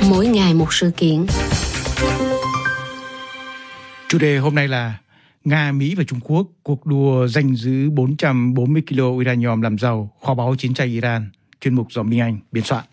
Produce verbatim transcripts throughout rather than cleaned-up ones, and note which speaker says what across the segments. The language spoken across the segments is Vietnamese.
Speaker 1: Mỗi ngày một sự kiện.
Speaker 2: Chủ đề hôm nay là Nga, Mỹ và Trung Quốc cuộc đua giành giữ bốn trăm bốn mươi ki lô uranium làm giàu, kho báu chiến tranh Iran. Chuyên mục do Minh Anh biên soạn.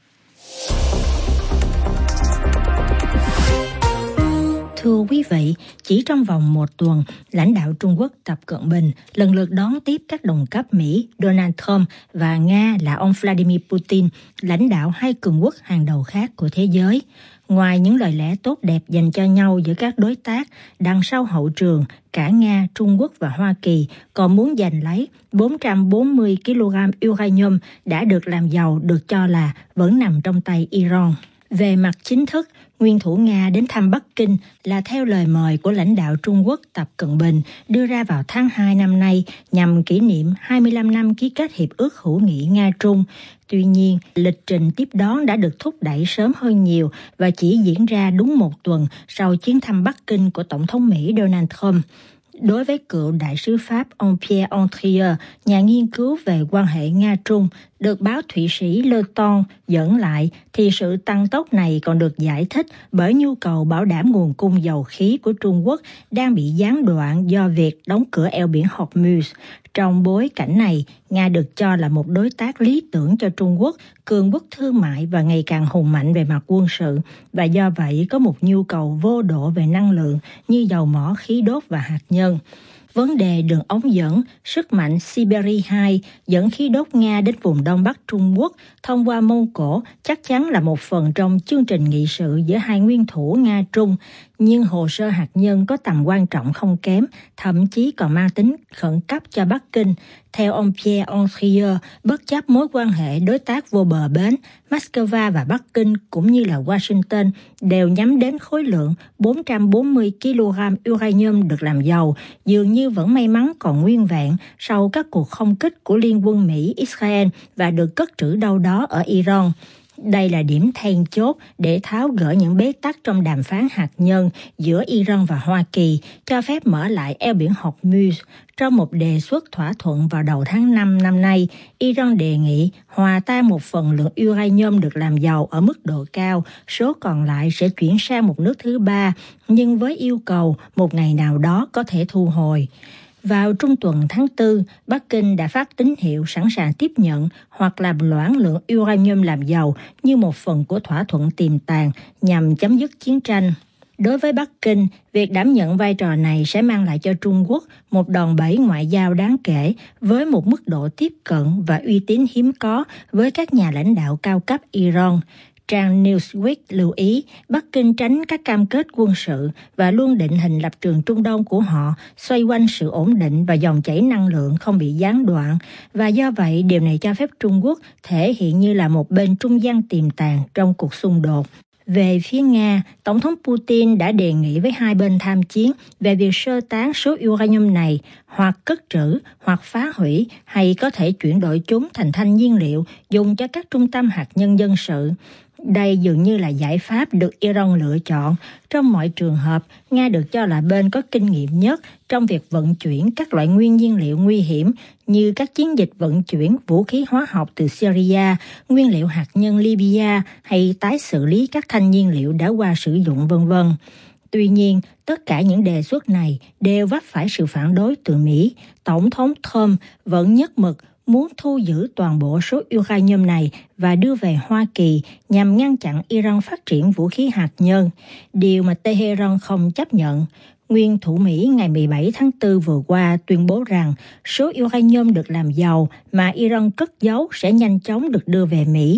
Speaker 3: Thưa quý vị, chỉ trong vòng một tuần, lãnh đạo Trung Quốc Tập Cận Bình lần lượt đón tiếp các đồng cấp Mỹ Donald Trump và Nga là ông Vladimir Putin, lãnh đạo hai cường quốc hàng đầu khác của thế giới. Ngoài những lời lẽ tốt đẹp dành cho nhau giữa các đối tác, đằng sau hậu trường, cả Nga, Trung Quốc và Hoa Kỳ còn muốn giành lấy bốn trăm bốn mươi ki lô gam uranium đã được làm giàu được cho là vẫn nằm trong tay Iran. Về mặt chính thức, nguyên thủ Nga đến thăm Bắc Kinh là theo lời mời của lãnh đạo Trung Quốc Tập Cận Bình đưa ra vào tháng hai năm nay nhằm kỷ niệm hai mươi lăm năm ký kết Hiệp ước hữu nghị Nga-Trung. Tuy nhiên, lịch trình tiếp đón đã được thúc đẩy sớm hơn nhiều và chỉ diễn ra đúng một tuần sau chuyến thăm Bắc Kinh của Tổng thống Mỹ Donald Trump. Đối với cựu đại sứ Pháp ông Pierre Andrieux, nhà nghiên cứu về quan hệ Nga-Trung, được báo Thụy Sĩ Le Temps dẫn lại, thì sự tăng tốc này còn được giải thích bởi nhu cầu bảo đảm nguồn cung dầu khí của Trung Quốc đang bị gián đoạn do việc đóng cửa eo biển Hormuz. Trong bối cảnh này, Nga được cho là một đối tác lý tưởng cho Trung Quốc, cường quốc thương mại và ngày càng hùng mạnh về mặt quân sự, và do vậy có một nhu cầu vô độ về năng lượng như dầu mỏ, khí đốt và hạt nhân. Vấn đề đường ống dẫn, sức mạnh Siberia hai dẫn khí đốt Nga đến vùng Đông Bắc Trung Quốc thông qua Mông Cổ chắc chắn là một phần trong chương trình nghị sự giữa hai nguyên thủ Nga-Trung. Nhưng hồ sơ hạt nhân có tầm quan trọng không kém, thậm chí còn mang tính khẩn cấp cho Bắc Kinh. Theo ông Pierre Andrieux, bất chấp mối quan hệ đối tác vô bờ bến, Moscow và Bắc Kinh cũng như là Washington đều nhắm đến khối lượng bốn trăm bốn mươi ki lô gam uranium được làm giàu, dường như vẫn may mắn còn nguyên vẹn sau các cuộc không kích của Liên quân Mỹ-Israel và được cất trữ đâu đó ở Iran. Đây là điểm then chốt để tháo gỡ những bế tắc trong đàm phán hạt nhân giữa Iran và Hoa Kỳ, cho phép mở lại eo biển Hormuz. Trong một đề xuất thỏa thuận vào đầu tháng năm năm nay, Iran đề nghị hòa tan một phần lượng uranium được làm giàu ở mức độ cao, số còn lại sẽ chuyển sang một nước thứ ba, nhưng với yêu cầu một ngày nào đó có thể thu hồi. Vào trung tuần tháng tư, Bắc Kinh đã phát tín hiệu sẵn sàng tiếp nhận hoặc làm loãng lượng uranium làm giàu như một phần của thỏa thuận tiềm tàng nhằm chấm dứt chiến tranh. Đối với Bắc Kinh, việc đảm nhận vai trò này sẽ mang lại cho Trung Quốc một đòn bẩy ngoại giao đáng kể với một mức độ tiếp cận và uy tín hiếm có với các nhà lãnh đạo cao cấp Iran. Trang Newsweek lưu ý Bắc Kinh tránh các cam kết quân sự và luôn định hình lập trường Trung Đông của họ xoay quanh sự ổn định và dòng chảy năng lượng không bị gián đoạn, và do vậy điều này cho phép Trung Quốc thể hiện như là một bên trung gian tiềm tàng trong cuộc xung đột. Về phía Nga, Tổng thống Putin đã đề nghị với hai bên tham chiến về việc sơ tán số uranium này, hoặc cất trữ, hoặc phá hủy, hay có thể chuyển đổi chúng thành thanh nhiên liệu dùng cho các trung tâm hạt nhân dân sự. Đây dường như là giải pháp được Iran lựa chọn. Trong mọi trường hợp, Nga được cho là bên có kinh nghiệm nhất trong việc vận chuyển các loại nguyên nhiên liệu nguy hiểm như các chiến dịch vận chuyển vũ khí hóa học từ Syria, nguyên liệu hạt nhân Libya hay tái xử lý các thanh nhiên liệu đã qua sử dụng vân vân. Tuy nhiên, tất cả những đề xuất này đều vấp phải sự phản đối từ Mỹ. Tổng thống Trump vẫn nhất mực muốn thu giữ toàn bộ số uranium này và đưa về Hoa Kỳ nhằm ngăn chặn Iran phát triển vũ khí hạt nhân, điều mà Tehran không chấp nhận. Nguyên thủ Mỹ ngày mười bảy tháng tư vừa qua tuyên bố rằng số uranium được làm giàu mà Iran cất giấu sẽ nhanh chóng được đưa về Mỹ.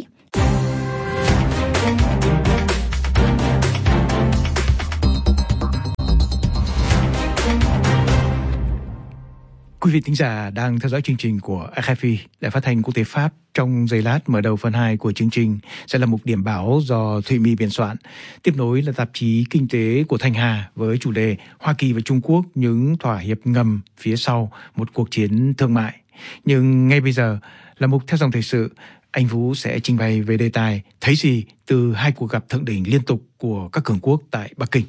Speaker 2: Quý vị thính giả đang theo dõi chương trình của rờ ép i, Đài Phát thanh Quốc tế Pháp. Trong giây lát mở đầu phần hai của chương trình sẽ là mục điểm báo do Thụy My biên soạn. Tiếp nối là tạp chí Kinh tế của Thanh Hà với chủ đề Hoa Kỳ và Trung Quốc những thỏa hiệp ngầm phía sau một cuộc chiến thương mại. Nhưng ngay bây giờ là mục theo dòng thời sự. Anh Vũ sẽ trình bày về đề tài thấy gì từ hai cuộc gặp thượng đỉnh liên tục của các cường quốc tại Bắc Kinh.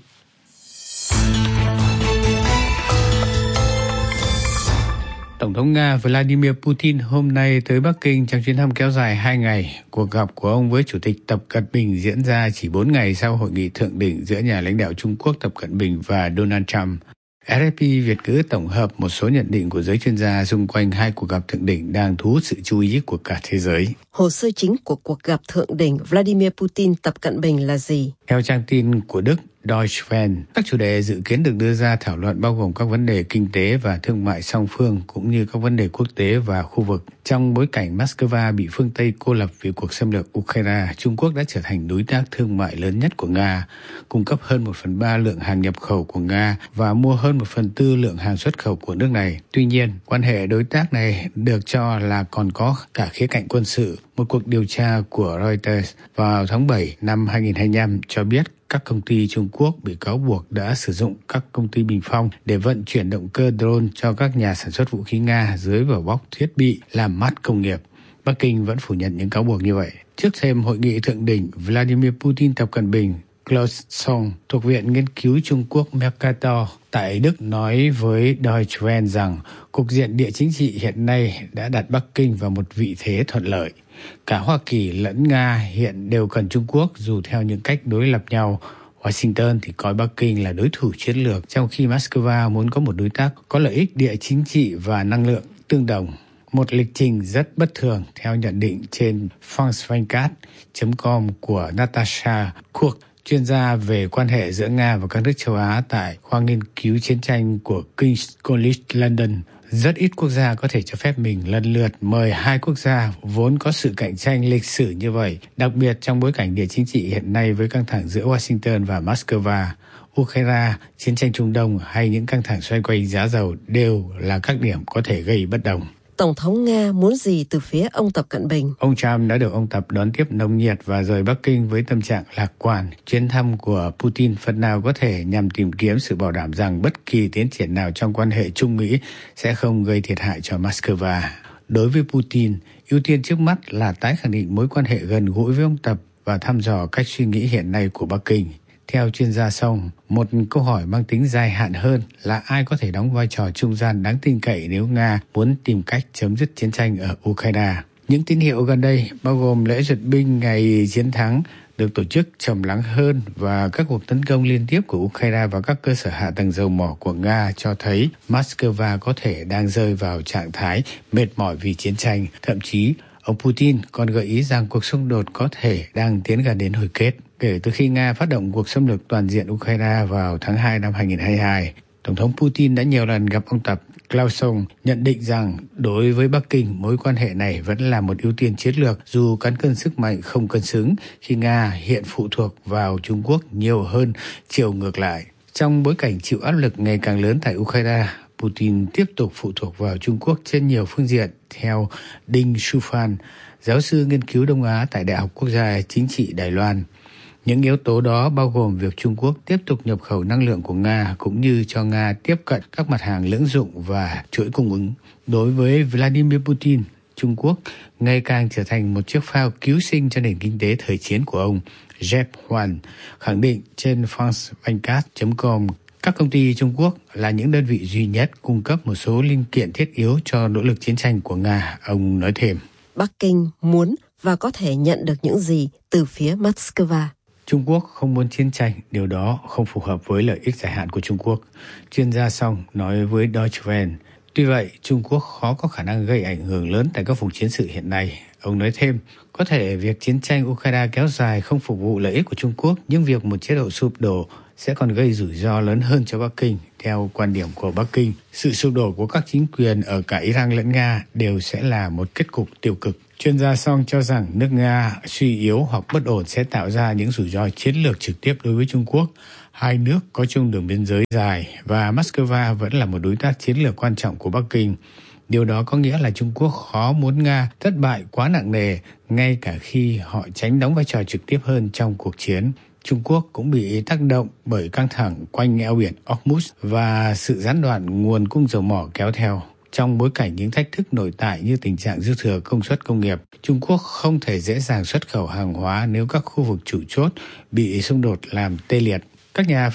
Speaker 1: Tổng thống Nga Vladimir Putin hôm nay tới Bắc Kinh trong chuyến thăm kéo dài hai ngày. Cuộc gặp của ông với Chủ tịch Tập Cận Bình diễn ra chỉ bốn ngày sau hội nghị thượng đỉnh giữa nhà lãnh đạo Trung Quốc Tập Cận Bình và Donald Trump. ép ép pê Việt ngữ tổng hợp một số nhận định của giới chuyên gia xung quanh hai cuộc gặp thượng đỉnh đang thu hút sự chú ý của cả thế giới.
Speaker 4: Hồ sơ chính của cuộc gặp thượng đỉnh Vladimir Putin Tập Cận Bình là gì?
Speaker 1: Theo trang tin của Đức Deutsche Welle, các chủ đề dự kiến được đưa ra thảo luận bao gồm các vấn đề kinh tế và thương mại song phương cũng như các vấn đề quốc tế và khu vực. Trong bối cảnh Moscow bị phương Tây cô lập vì cuộc xâm lược Ukraine, Trung Quốc đã trở thành đối tác thương mại lớn nhất của Nga, cung cấp hơn một phần ba lượng hàng nhập khẩu của Nga và mua hơn một phần tư lượng hàng xuất khẩu của nước này. Tuy nhiên, quan hệ đối tác này được cho là còn có cả khía cạnh quân sự. Một cuộc điều tra của Reuters vào tháng bảy năm hai nghìn không trăm hai mươi lăm cho biết các công ty Trung Quốc bị cáo buộc đã sử dụng các công ty bình phong để vận chuyển động cơ drone cho các nhà sản xuất vũ khí Nga dưới vỏ bọc thiết bị làm mát công nghiệp. Bắc Kinh vẫn phủ nhận những cáo buộc như vậy. Trước thêm hội nghị thượng đỉnh Vladimir Putin Tập Cận Bình, Klaus Song thuộc Viện Nghiên cứu Trung Quốc Mercator tại Đức nói với Deutsche Welle rằng cục diện địa chính trị hiện nay đã đặt Bắc Kinh vào một vị thế thuận lợi. Cả Hoa Kỳ lẫn Nga hiện đều cần Trung Quốc dù theo những cách đối lập nhau. Washington thì coi Bắc Kinh là đối thủ chiến lược, trong khi Moscow muốn có một đối tác có lợi ích địa chính trị và năng lượng tương đồng. Một lịch trình rất bất thường theo nhận định trên francevincat chấm com của Natasha Kurk, chuyên gia về quan hệ giữa Nga và các nước châu Á tại khoa nghiên cứu chiến tranh của King's College London. Rất ít quốc gia có thể cho phép mình lần lượt mời hai quốc gia vốn có sự cạnh tranh lịch sử như vậy, đặc biệt trong bối cảnh địa chính trị hiện nay với căng thẳng giữa Washington và Moscow. Ukraine, chiến tranh Trung Đông hay những căng thẳng xoay quanh giá dầu đều là các điểm có thể gây bất đồng.
Speaker 4: Tổng thống Nga muốn gì từ phía ông Tập Cận Bình?
Speaker 1: Ông Trump đã được ông Tập đón tiếp nồng nhiệt và rời Bắc Kinh với tâm trạng lạc quan. Chuyến thăm của Putin phần nào có thể nhằm tìm kiếm sự bảo đảm rằng bất kỳ tiến triển nào trong quan hệ Trung Mỹ sẽ không gây thiệt hại cho Moscow. Đối với Putin, ưu tiên trước mắt là tái khẳng định mối quan hệ gần gũi với ông Tập và thăm dò cách suy nghĩ hiện nay của Bắc Kinh. Theo chuyên gia Song, một câu hỏi mang tính dài hạn hơn là ai có thể đóng vai trò trung gian đáng tin cậy nếu Nga muốn tìm cách chấm dứt chiến tranh ở Ukraine. Những tín hiệu gần đây, bao gồm lễ duyệt binh ngày chiến thắng, được tổ chức trầm lắng hơn và các cuộc tấn công liên tiếp của Ukraine vào các cơ sở hạ tầng dầu mỏ của Nga cho thấy Moscow có thể đang rơi vào trạng thái mệt mỏi vì chiến tranh. Thậm chí, ông Putin còn gợi ý rằng cuộc xung đột có thể đang tiến gần đến hồi kết. Kể từ khi Nga phát động cuộc xâm lược toàn diện Ukraine vào tháng hai năm hai nghìn không trăm hai mươi hai, Tổng thống Putin đã nhiều lần gặp ông Tập. Klaus Song nhận định rằng đối với Bắc Kinh, mối quan hệ này vẫn là một ưu tiên chiến lược dù cán cân sức mạnh không cân xứng khi Nga hiện phụ thuộc vào Trung Quốc nhiều hơn chiều ngược lại. Trong bối cảnh chịu áp lực ngày càng lớn tại Ukraine, Putin tiếp tục phụ thuộc vào Trung Quốc trên nhiều phương diện, theo Đinh Shufan, giáo sư nghiên cứu Đông Á tại Đại học Quốc gia Chính trị Đài Loan. Những yếu tố đó bao gồm việc Trung Quốc tiếp tục nhập khẩu năng lượng của Nga cũng như cho Nga tiếp cận các mặt hàng lưỡng dụng và chuỗi cung ứng. Đối với Vladimir Putin, Trung Quốc ngày càng trở thành một chiếc phao cứu sinh cho nền kinh tế thời chiến của ông. Jeff Huan khẳng định trên francevincat chấm com các công ty Trung Quốc là những đơn vị duy nhất cung cấp một số linh kiện thiết yếu cho nỗ lực chiến tranh của Nga. Ông nói thêm,
Speaker 4: Bắc Kinh muốn và có thể nhận được những gì từ phía Moscow?
Speaker 1: Trung Quốc không muốn chiến tranh, điều đó không phù hợp với lợi ích dài hạn của Trung Quốc. Chuyên gia Song nói với Deutsche Welle. Tuy vậy, Trung Quốc khó có khả năng gây ảnh hưởng lớn tại các vùng chiến sự hiện nay. Ông nói thêm, có thể việc chiến tranh Ukraine kéo dài không phục vụ lợi ích của Trung Quốc, nhưng việc một chế độ sụp đổ sẽ còn gây rủi ro lớn hơn cho Bắc Kinh. Theo quan điểm của Bắc Kinh, sự sụp đổ của các chính quyền ở cả Iran lẫn Nga đều sẽ là một kết cục tiêu cực. Chuyên gia Song cho rằng nước Nga suy yếu hoặc bất ổn sẽ tạo ra những rủi ro chiến lược trực tiếp đối với Trung Quốc. Hai nước có chung đường biên giới dài và Moscow vẫn là một đối tác chiến lược quan trọng của Bắc Kinh. Điều đó có nghĩa là Trung Quốc khó muốn Nga thất bại quá nặng nề, ngay cả khi họ tránh đóng vai trò trực tiếp hơn trong cuộc chiến. Trung Quốc cũng bị tác động bởi căng thẳng quanh eo biển Hormuz và sự gián đoạn nguồn cung dầu mỏ kéo theo. Trong bối cảnh những thách thức nội tại như tình trạng dư thừa công suất công nghiệp, Trung Quốc không thể dễ dàng xuất khẩu hàng hóa nếu các khu vực chủ chốt bị xung đột làm tê liệt. Các nhà phân tích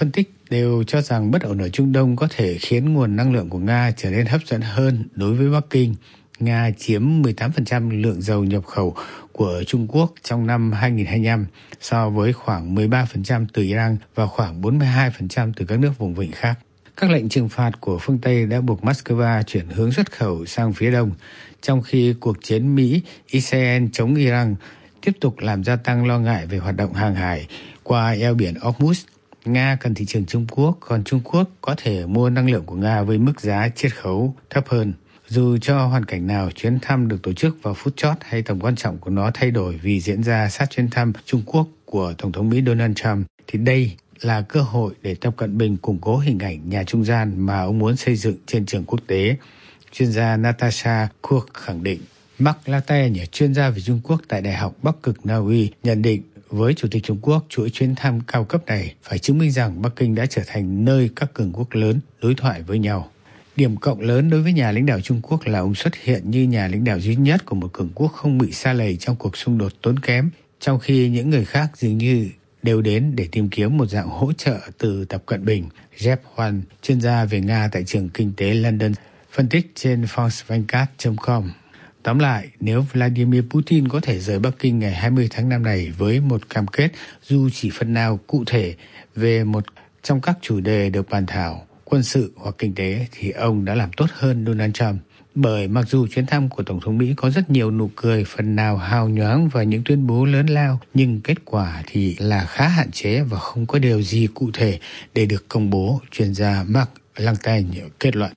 Speaker 1: đều cho rằng bất ổn ở Trung Đông có thể khiến nguồn năng lượng của Nga trở nên hấp dẫn hơn đối với Bắc Kinh. Nga chiếm mười tám phần trăm lượng dầu nhập khẩu của Trung Quốc trong năm hai nghìn không trăm hai mươi lăm so với khoảng mười ba phần trăm từ Iran và khoảng bốn mươi hai phần trăm từ các nước vùng vịnh khác. Các lệnh trừng phạt của phương Tây đã buộc Moscow chuyển hướng xuất khẩu sang phía đông, trong khi cuộc chiến Mỹ-Israel chống Iran tiếp tục làm gia tăng lo ngại về hoạt động hàng hải qua eo biển Hormuz. Nga cần thị trường Trung Quốc, còn Trung Quốc có thể mua năng lượng của Nga với mức giá chiết khấu thấp hơn. Dù cho hoàn cảnh nào chuyến thăm được tổ chức vào phút chót hay tầm quan trọng của nó thay đổi vì diễn ra sát chuyến thăm Trung Quốc của Tổng thống Mỹ Donald Trump, thì đây là cơ hội để Tập Cận Bình củng cố hình ảnh nhà trung gian mà ông muốn xây dựng trên trường quốc tế. Chuyên gia Natasha Kurk khẳng định. Mark Latte, chuyên gia về Trung Quốc tại Đại học Bắc cực Na Uy, nhận định với Chủ tịch Trung Quốc, chuỗi chuyến thăm cao cấp này phải chứng minh rằng Bắc Kinh đã trở thành nơi các cường quốc lớn đối thoại với nhau. Điểm cộng lớn đối với nhà lãnh đạo Trung Quốc là ông xuất hiện như nhà lãnh đạo duy nhất của một cường quốc không bị sa lầy trong cuộc xung đột tốn kém, trong khi những người khác dường như đều đến để tìm kiếm một dạng hỗ trợ từ Tập Cận Bình. Jeff Hoan, chuyên gia về Nga tại trường kinh tế London, phân tích trên francevincat chấm com. Tóm lại, nếu Vladimir Putin có thể rời Bắc Kinh ngày hai mươi tháng năm này với một cam kết dù chỉ phần nào cụ thể về một trong các chủ đề được bàn thảo, quân sự hoặc kinh tế, thì ông đã làm tốt hơn Donald Trump. Bởi mặc dù chuyến thăm của Tổng thống Mỹ có rất nhiều nụ cười, phần nào hào nhoáng và những tuyên bố lớn lao, nhưng kết quả thì là khá hạn chế và không có điều gì cụ thể để được công bố, chuyên gia Mark Langten kết luận.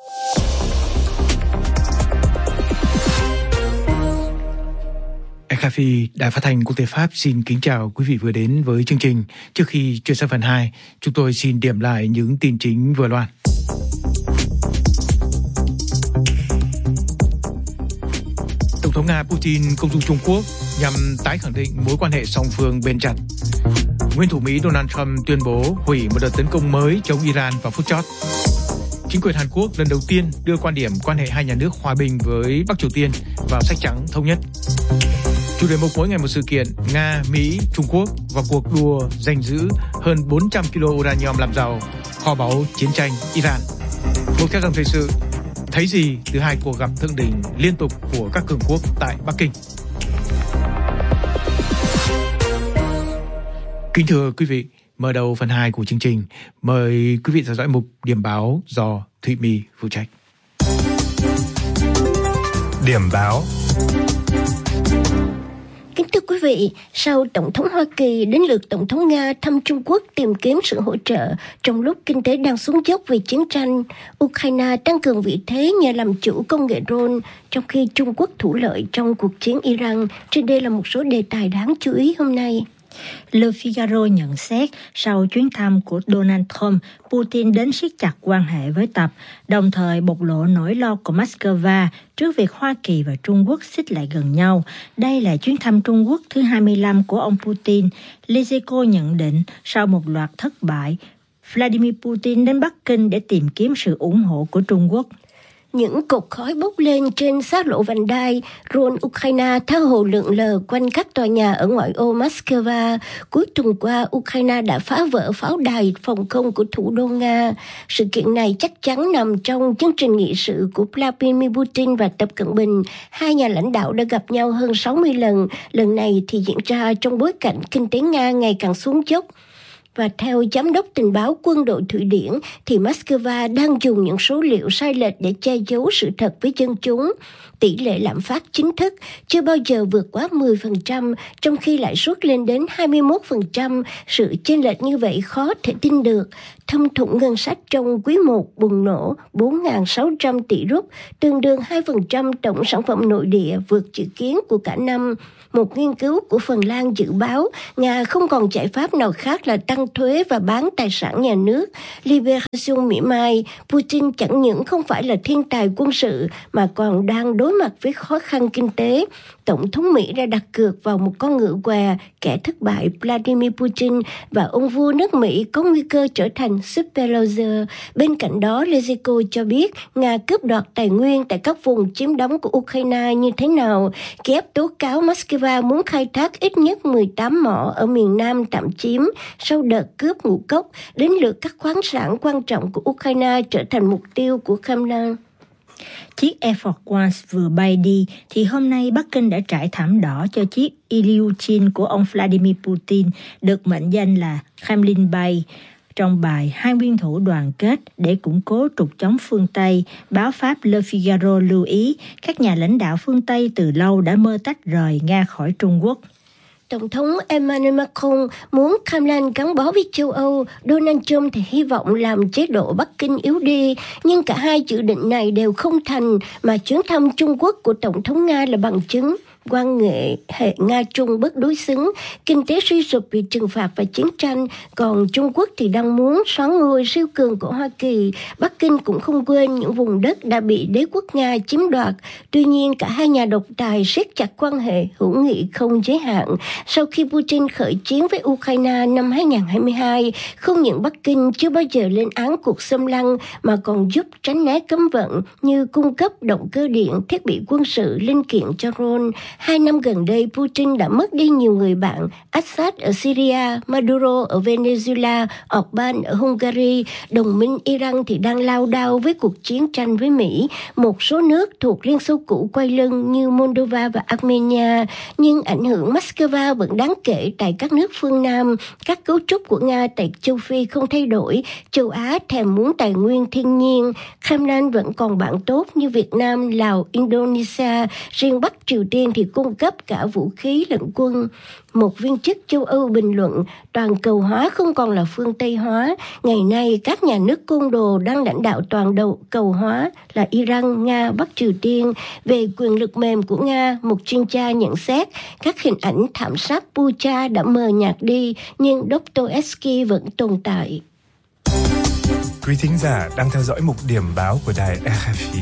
Speaker 2: rờ ép i, Đài Phát thanh Quốc tế Pháp xin kính chào quý vị vừa đến với chương trình. Trước khi chuyển sang phần hai, chúng tôi xin điểm lại những tin chính vừa loan. Tổng thống Nga Putin công du Trung Quốc nhằm tái khẳng định mối quan hệ song phương bền chặt. Nguyên thủ Mỹ Donald Trump tuyên bố hủy một đợt tấn công mới chống Iran vào phút chót. Chính quyền Hàn Quốc lần đầu tiên đưa quan điểm quan hệ hai nhà nước hòa bình với Bắc Triều Tiên vào sách trắng thống nhất. Chủ đề mục mỗi ngày một sự kiện: Nga, Mỹ, Trung Quốc và cuộc đua giành giữ hơn bốn trăm ki lô uranium làm giàu, kho báu chiến tranh Iran. Một theo dòng thời sự, thấy gì từ hai cuộc gặp thượng đỉnh liên tục của các cường quốc tại Bắc Kinh. Kính thưa quý vị, mở đầu phần hai của chương trình, mời quý vị theo dõi mục điểm báo do Thụy My phụ trách.
Speaker 5: Điểm báo.
Speaker 6: Kính thưa quý vị, sau Tổng thống Hoa Kỳ đến lượt Tổng thống Nga thăm Trung Quốc tìm kiếm sự hỗ trợ trong lúc kinh tế đang xuống dốc vì chiến tranh, Ukraine tăng cường vị thế nhờ làm chủ công nghệ drone, trong khi Trung Quốc thủ lợi trong cuộc chiến Iran. Trên đây là một số đề tài đáng chú ý hôm nay.
Speaker 3: Le Figaro nhận xét sau chuyến thăm của Donald Trump, Putin đến siết chặt quan hệ với Tập, đồng thời bộc lộ nỗi lo của Moscow trước việc Hoa Kỳ và Trung Quốc xích lại gần nhau. Đây là chuyến thăm Trung Quốc thứ hai mươi lăm của ông Putin. Lezeco nhận định sau một loạt thất bại, Vladimir Putin đến Bắc Kinh để tìm kiếm sự ủng hộ của Trung Quốc.
Speaker 6: Những cột khói bốc lên trên sát lộ vành đai, drone Ukraine tha hồ lượn lờ quanh các tòa nhà ở ngoại ô Moscow. Cuối tuần qua, Ukraine đã phá vỡ pháo đài phòng không của thủ đô Nga. Sự kiện này chắc chắn nằm trong chương trình nghị sự của Vladimir Putin và Tập Cận Bình. Hai nhà lãnh đạo đã gặp nhau hơn sáu mươi lần. Lần này thì diễn ra trong bối cảnh kinh tế Nga ngày càng xuống dốc. Và theo Giám đốc tình báo quân đội Thụy Điển, thì Moscow đang dùng những số liệu sai lệch để che giấu sự thật với dân chúng. Tỷ lệ lạm phát chính thức chưa bao giờ vượt quá mười phần trăm, trong khi lãi suất lên đến hai mươi mốt phần trăm. Sự chênh lệch như vậy khó thể tin được. Thâm thủng ngân sách trong quý một bùng nổ bốn nghìn sáu trăm tỷ rúp, tương đương hai phần trăm tổng sản phẩm nội địa, vượt dự kiến của cả năm. Một nghiên cứu của Phần Lan dự báo Nga không còn giải pháp nào khác là tăng thuế và bán tài sản nhà nước. Liberation mỉa mai, Putin chẳng những không phải là thiên tài quân sự mà còn đang đối mặt với khó khăn kinh tế. Tổng thống Mỹ đã đặt cược vào một con ngựa què, kẻ thất bại Vladimir Putin và ông vua nước Mỹ có nguy cơ trở thành superloser. Bên cạnh đó, Lezyko cho biết Nga cướp đoạt tài nguyên tại các vùng chiếm đóng của Ukraine như thế nào. Kiev tố cáo Moscow muốn khai thác ít nhất mười tám mỏ ở miền Nam tạm chiếm sau đợt cướp ngũ cốc, đến lượt các khoáng sản quan trọng của Ukraine trở thành mục tiêu của Kremlin.
Speaker 3: Chiếc Air Force One vừa bay đi thì hôm nay Bắc Kinh đã trải thảm đỏ cho chiếc Ilyushin của ông Vladimir Putin, được mệnh danh là Kremlin bay. Trong bài Hai nguyên thủ đoàn kết để củng cố trục chống phương Tây, báo Pháp Le Figaro lưu ý các nhà lãnh đạo phương Tây từ lâu đã mơ tách rời Nga khỏi Trung Quốc.
Speaker 6: Tổng thống Emmanuel Macron muốn Kremlin gắn bó với châu Âu, Donald Trump thì hy vọng làm chế độ Bắc Kinh yếu đi, nhưng cả hai dự định này đều không thành, mà chuyến thăm Trung Quốc của Tổng thống Nga là bằng chứng. Quan hệ hệ Nga-Trung bất đối xứng, kinh tế suy sụp vì trừng phạt và chiến tranh, còn Trung Quốc thì đang muốn soán ngôi siêu cường của Hoa Kỳ. Bắc Kinh cũng không quên những vùng đất đã bị đế quốc Nga chiếm đoạt. Tuy nhiên, cả hai nhà độc tài siết chặt quan hệ hữu nghị không giới hạn. Sau khi Putin khởi chiến với Ukraine năm hai không hai hai, không những Bắc Kinh chưa bao giờ lên án cuộc xâm lăng mà còn giúp tránh né cấm vận như cung cấp động cơ điện, thiết bị quân sự, linh kiện cho drone. Hai năm gần đây, Putin đã mất đi nhiều người bạn: Assad ở Syria, Maduro ở Venezuela, Orbán ở Hungary. Đồng minh Iran thì đang lao đao với cuộc chiến tranh với Mỹ. Một số nước thuộc Liên Xô cũ quay lưng như Moldova và Armenia. Nhưng ảnh hưởng Moscow vẫn đáng kể tại các nước phương Nam. Các cấu trúc của Nga tại châu Phi không thay đổi. Châu Á thèm muốn tài nguyên thiên nhiên. Kremlin vẫn còn bạn tốt như Việt Nam, Lào, Indonesia. Riêng Bắc Triều Tiên thì cung cấp cả vũ khí lẫn quân. Một viên chức châu Âu bình luận, toàn cầu hóa không còn là phương Tây hóa. Ngày nay, các nhà nước côn đồ đang lãnh đạo toàn đầu cầu hóa là Iran, Nga, Bắc Triều Tiên. Về quyền lực mềm của Nga, một chuyên gia nhận xét, các hình ảnh thảm sát Bucha đã mờ nhạt đi, nhưng Dostoevsky vẫn tồn tại.
Speaker 5: Quý thính giả đang theo dõi mục điểm báo của đài rờ ép i.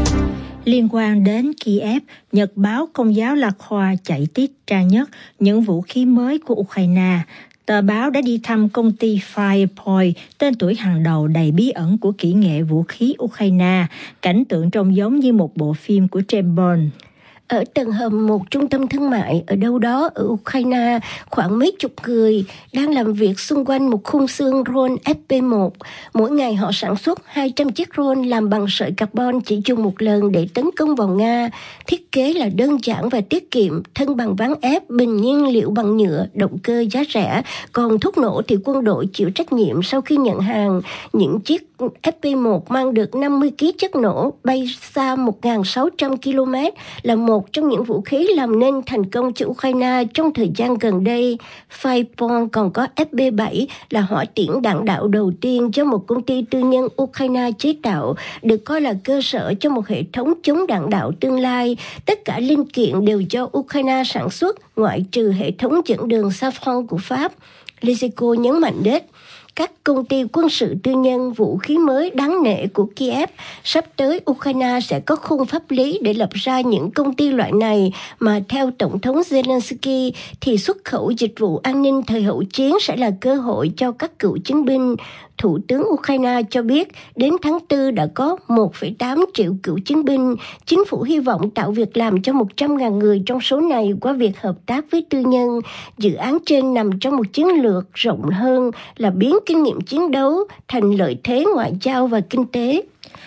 Speaker 3: Liên quan đến Kiev, Nhật báo Công giáo La Croix chạy tiết trang nhất những vũ khí mới của Ukraine. Tờ báo đã đi thăm công ty Firepoint, tên tuổi hàng đầu đầy bí ẩn của kỹ nghệ vũ khí Ukraine. Cảnh tượng trông giống như một bộ phim của James Bond.
Speaker 6: Ở tầng hầm một trung tâm thương mại ở đâu đó ở Ukraine, khoảng mấy chục người đang làm việc xung quanh một khung xương drone ép pê một. Mỗi ngày họ sản xuất hai trăm chiếc drone làm bằng sợi carbon chỉ dùng một lần để tấn công vào Nga. Thiết kế là đơn giản và tiết kiệm, thân bằng ván ép, bình nhiên liệu bằng nhựa, động cơ giá rẻ. Còn thuốc nổ thì quân đội chịu trách nhiệm sau khi nhận hàng. Những chiếc ép pê một mang được năm mươi ki lô gam chất nổ, bay xa một nghìn sáu trăm ki lô mét, là một trong những vũ khí làm nên thành công cho Ukraine trong thời gian gần đây. Firepoint còn có ép pê bảy là hỏa tiễn đạn đạo đầu tiên do một công ty tư nhân Ukraine chế tạo, được coi là cơ sở cho một hệ thống chống đạn đạo tương lai. Tất cả linh kiện đều do Ukraine sản xuất, ngoại trừ hệ thống dẫn đường Safran của Pháp. Lezyko nhấn mạnh đến các công ty quân sự tư nhân vũ khí mới đáng nể của Kiev. Sắp tới, Ukraine sẽ có khung pháp lý để lập ra những công ty loại này, mà theo Tổng thống Zelensky thì xuất khẩu dịch vụ an ninh thời hậu chiến sẽ là cơ hội cho các cựu chiến binh. Thủ tướng Ukraine cho biết đến tháng tư đã có một phẩy tám triệu cựu chiến binh. Chính phủ hy vọng tạo việc làm cho một trăm nghìn người trong số này qua việc hợp tác với tư nhân. Dự án trên nằm trong một chiến lược rộng hơn là biến kinh nghiệm chiến đấu thành lợi thế ngoại giao và kinh tế.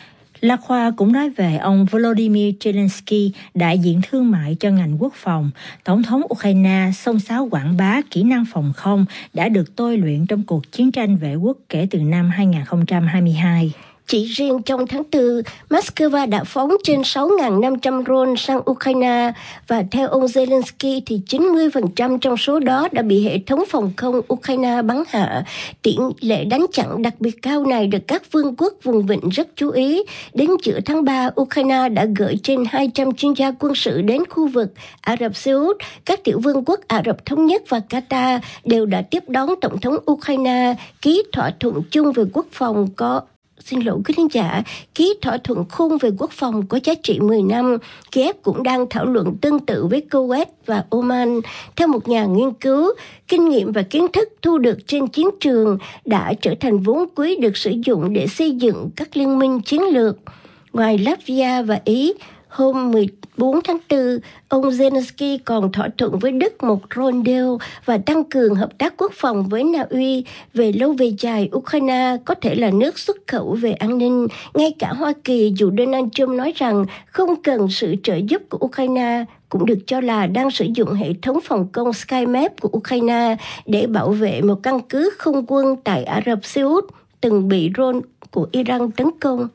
Speaker 3: La Croix cũng nói về ông Volodymyr Zelensky, đại diện thương mại cho ngành quốc phòng. Tổng thống Ukraine xông xáo quảng bá kỹ năng phòng không đã được tôi luyện trong cuộc chiến tranh vệ quốc kể từ năm hai không hai hai.
Speaker 6: Chỉ riêng trong tháng tư, Moscow đã phóng trên sáu nghìn năm trăm drone sang Ukraine, và theo ông Zelensky thì chín mươi phần trăm trong số đó đã bị hệ thống phòng không Ukraine bắn hạ. Tỷ lệ đánh chặn đặc biệt cao này được các vương quốc vùng vịnh rất chú ý. Đến giữa tháng ba, Ukraine đã gửi trên hai trăm chuyên gia quân sự đến khu vực. Ả Rập Xê Út, các tiểu vương quốc Ả Rập Thống Nhất và Qatar đều đã tiếp đón Tổng thống Ukraine, ký thỏa thuận chung về quốc phòng có xin lỗi quý khán giả, ký thỏa thuận khung về quốc phòng có giá trị mười năm. Kiev cũng đang thảo luận tương tự với Kuwait và Oman. Theo một nhà nghiên cứu, kinh nghiệm và kiến thức thu được trên chiến trường đã trở thành vốn quý được sử dụng để xây dựng các liên minh chiến lược. Ngoài Latvia và Ý, hôm mười bốn tháng tư, ông Zelensky còn thỏa thuận với Đức một rôn deal và tăng cường hợp tác quốc phòng với Na Uy. Về lâu về dài, Ukraine có thể là nước xuất khẩu về an ninh. Ngay cả Hoa Kỳ, dù Donald Trump nói rằng không cần sự trợ giúp của Ukraine, cũng được cho là đang sử dụng hệ thống phòng không SkyMap của Ukraine để bảo vệ một căn cứ không quân tại Ả Rập Xê Út từng bị drone của Iran tấn công.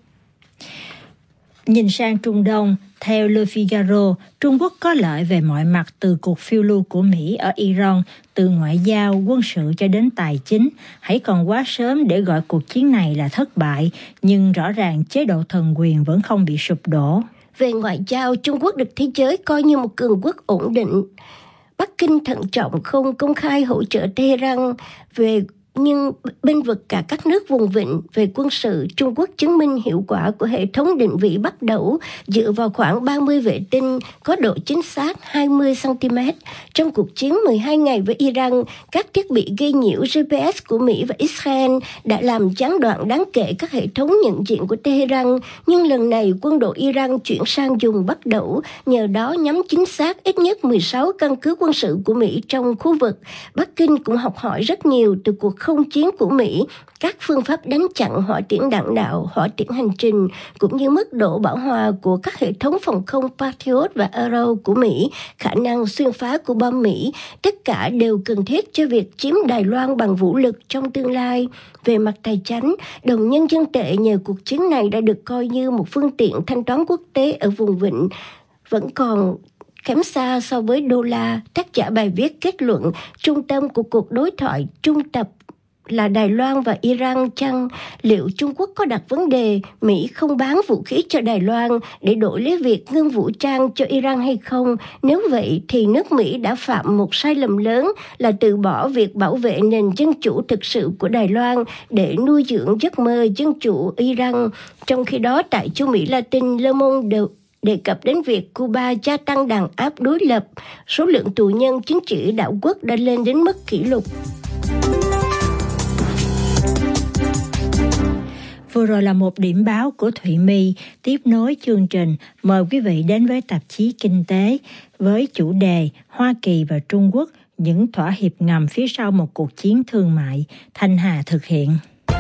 Speaker 3: Nhìn sang Trung Đông, theo Le Figaro, Trung Quốc có lợi về mọi mặt từ cuộc phiêu lưu của Mỹ ở Iran, từ ngoại giao, quân sự cho đến tài chính. Hãy còn quá sớm để gọi cuộc chiến này là thất bại, nhưng rõ ràng chế độ thần quyền vẫn không bị sụp đổ.
Speaker 6: Về ngoại giao, Trung Quốc được thế giới coi như một cường quốc ổn định. Bắc Kinh thận trọng không công khai hỗ trợ Tehran về nhưng bên vực cả các nước vùng vịnh. Về quân sự, Trung Quốc chứng minh hiệu quả của hệ thống định vị bắt đầu dựa vào khoảng ba mươi vệ tinh có độ chính xác hai mươi xăng-ti-mét. Trong cuộc chiến mười hai ngày với Iran, các thiết bị gây nhiễu giê pê ét của Mỹ và Israel đã làm gián đoạn đáng kể các hệ thống nhận diện của Tehran, nhưng lần này quân đội Iran chuyển sang dùng bắt đầu, nhờ đó nhắm chính xác ít nhất mười sáu căn cứ quân sự của Mỹ trong khu vực. Bắc Kinh cũng học hỏi rất nhiều từ cuộc không chiến của Mỹ, các phương pháp đánh chặn hỏa tiễn đạn đạo, hỏa tiễn hành trình, cũng như mức độ bão hòa của các hệ thống phòng không Patriot và Arrow của Mỹ, khả năng xuyên phá của bom Mỹ, tất cả đều cần thiết cho việc chiếm Đài Loan bằng vũ lực trong tương lai. Về mặt tài chính, đồng nhân dân tệ nhờ cuộc chiến này đã được coi như một phương tiện thanh toán quốc tế ở vùng vịnh, vẫn còn kém xa so với đô la. Tác giả bài viết kết luận trung tâm của cuộc đối thoại trung tập là Đài Loan và Iran chăng? Liệu Trung Quốc có đặt vấn đề Mỹ không bán vũ khí cho Đài Loan để đổi lấy việc ngưng vũ trang cho Iran hay không? Nếu vậy thì nước Mỹ đã phạm một sai lầm lớn là từ bỏ việc bảo vệ nền dân chủ thực sự của Đài Loan để nuôi dưỡng giấc mơ dân chủ Iran. Trong khi đó, tại châu Mỹ Latin, Le Monde đều đề cập đến việc Cuba gia tăng đàn áp đối lập. Số lượng tù nhân chính trị đạo quốc đã lên đến mức kỷ lục.
Speaker 3: Vừa rồi là một điểm báo của Thụy My. Tiếp nối chương trình, mời quý vị đến với tạp chí Kinh tế với chủ đề Hoa Kỳ và Trung Quốc, những thỏa hiệp ngầm phía sau một cuộc chiến thương mại. Thanh Hà thực hiện.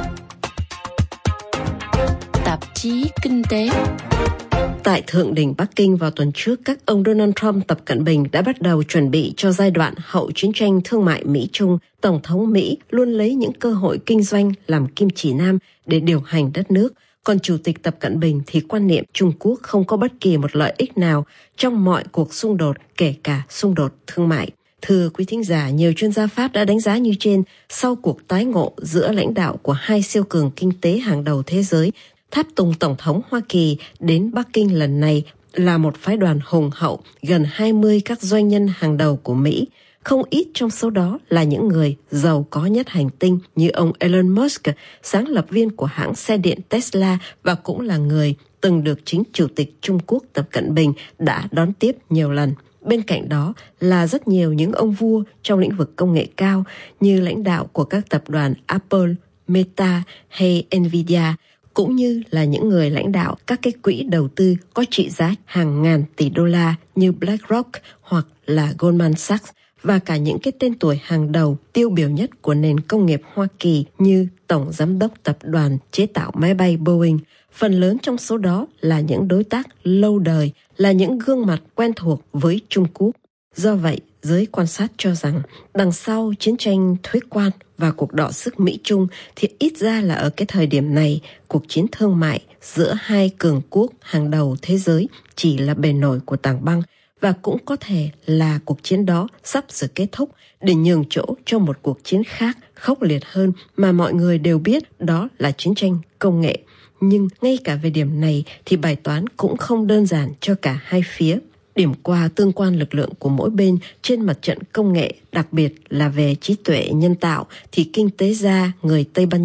Speaker 7: Tạp chí Kinh tế.
Speaker 4: Tại Thượng đỉnh Bắc Kinh vào tuần trước, các ông Donald Trump, Tập Cận Bình đã bắt đầu chuẩn bị cho giai đoạn hậu chiến tranh thương mại Mỹ-Trung. Tổng thống Mỹ luôn lấy những cơ hội kinh doanh làm kim chỉ nam để điều hành đất nước. Còn Chủ tịch Tập Cận Bình thì quan niệm Trung Quốc không có bất kỳ một lợi ích nào trong mọi cuộc xung đột, kể cả xung đột thương mại. Thưa quý thính giả, nhiều chuyên gia Pháp đã đánh giá như trên, sau cuộc tái ngộ giữa lãnh đạo của hai siêu cường kinh tế hàng đầu thế giới, tháp tùng Tổng thống Hoa Kỳ đến Bắc Kinh lần này là một phái đoàn hùng hậu, gần hai mươi các doanh nhân hàng đầu của Mỹ. Không ít trong số đó là những người giàu có nhất hành tinh như ông Elon Musk, sáng lập viên của hãng xe điện Tesla và cũng là người từng được chính Chủ tịch Trung Quốc Tập Cận Bình đã đón tiếp nhiều lần. Bên cạnh đó là rất nhiều những ông vua trong lĩnh vực công nghệ cao như lãnh đạo của các tập đoàn Apple, Meta hay Nvidia, cũng như là những người lãnh đạo các cái quỹ đầu tư có trị giá hàng ngàn tỷ đô la như BlackRock hoặc là Goldman Sachs, và cả những cái tên tuổi hàng đầu tiêu biểu nhất của nền công nghiệp Hoa Kỳ như Tổng Giám đốc Tập đoàn chế tạo máy bay Boeing. Phần lớn trong số đó là những đối tác lâu đời, là những gương mặt quen thuộc với Trung Quốc. Do vậy, giới quan sát cho rằng đằng sau chiến tranh thuế quan và cuộc đọ sức Mỹ-Trung thì ít ra là ở cái thời điểm này, cuộc chiến thương mại giữa hai cường quốc hàng đầu thế giới chỉ là bề nổi của tảng băng, và cũng có thể là cuộc chiến đó sắp sửa kết thúc để nhường chỗ cho một cuộc chiến khác khốc liệt hơn mà mọi người đều biết, đó là chiến tranh công nghệ. Nhưng ngay cả về điểm này thì bài toán cũng không đơn giản cho cả hai phía. Điểm qua tương quan lực lượng của mỗi bên trên mặt trận công nghệ, đặc biệt là về trí tuệ nhân tạo, thì kinh tế gia người Tây Ban Nha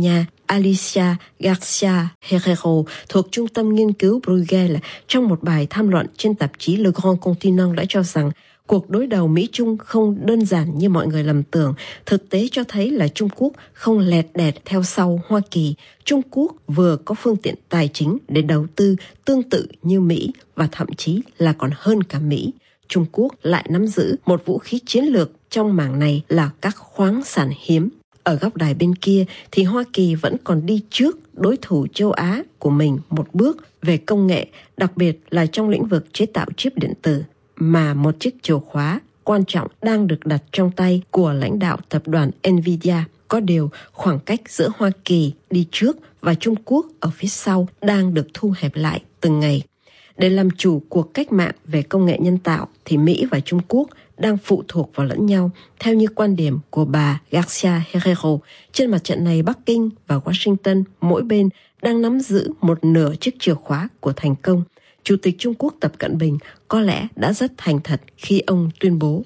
Speaker 4: Alicia Garcia Herrero thuộc Trung tâm Nghiên cứu Bruegel trong một bài tham luận trên tạp chí Le Grand Continent đã cho rằng cuộc đối đầu Mỹ-Trung không đơn giản như mọi người lầm tưởng. Thực tế cho thấy là Trung Quốc không lẹt đẹt theo sau Hoa Kỳ. Trung Quốc vừa có phương tiện tài chính để đầu tư tương tự như Mỹ và thậm chí là còn hơn cả Mỹ. Trung Quốc lại nắm giữ một vũ khí chiến lược trong mảng này là các khoáng sản hiếm. Ở góc đài bên kia thì Hoa Kỳ vẫn còn đi trước đối thủ châu Á của mình một bước về công nghệ, đặc biệt là trong lĩnh vực chế tạo chip điện tử, mà một chiếc chìa khóa quan trọng đang được đặt trong tay của lãnh đạo tập đoàn Nvidia. Có điều, khoảng cách giữa Hoa Kỳ đi trước và Trung Quốc ở phía sau đang được thu hẹp lại từng ngày. Để làm chủ cuộc cách mạng về công nghệ nhân tạo thì Mỹ và Trung Quốc đang phụ thuộc vào lẫn nhau, theo như quan điểm của bà Garcia Herrero. Trên mặt trận này, Bắc Kinh và Washington mỗi bên đang nắm giữ một nửa chiếc chìa khóa của thành công. Chủ tịch Trung Quốc Tập Cận Bình có lẽ đã rất thành thật khi ông tuyên bố